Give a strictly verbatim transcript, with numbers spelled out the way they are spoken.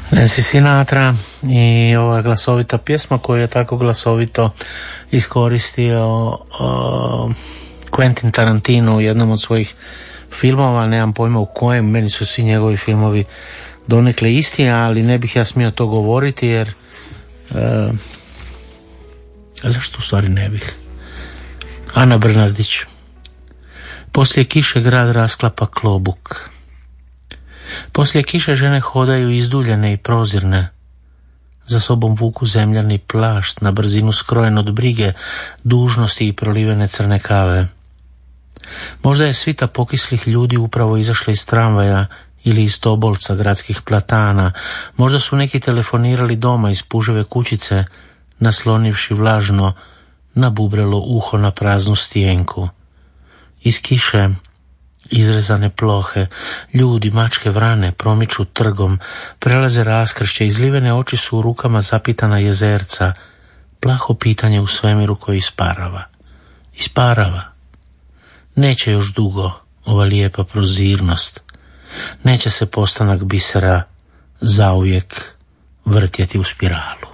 Nancy Sinatra i ova glasovita pjesma koju je tako glasovito iskoristio uh, Quentin Tarantino u jednom od svojih filmova, nemam pojma u kojem, meni su svi njegovi filmovi donekle isti, ali ne bih ja smio to govoriti jer uh, zašto u stvari ne bih? Ana Brnardić. Poslije kiše grad rasklapa klobuk. Poslije kiše žene hodaju izduljene i prozirne. Za sobom vuku zemljani plašt, na brzinu skrojen od brige, dužnosti i prolivene crne kave. Možda je svita pokislih ljudi upravo izašla iz tramvaja ili iz tobolca gradskih platana. Možda su neki telefonirali doma iz puževe kućice, naslonivši vlažno na bubrelo uho na praznu stijenku. Iz kiše izrezane plohe, ljudi, mačke, vrane promiču trgom, prelaze raskršće, izlivene oči su u rukama zapitana jezerca, plaho pitanje u svemiru koji isparava. Isparava. Neće još dugo ova lijepa prozirnost. Neće se postanak bisera zauvijek vrtjeti u spiralu.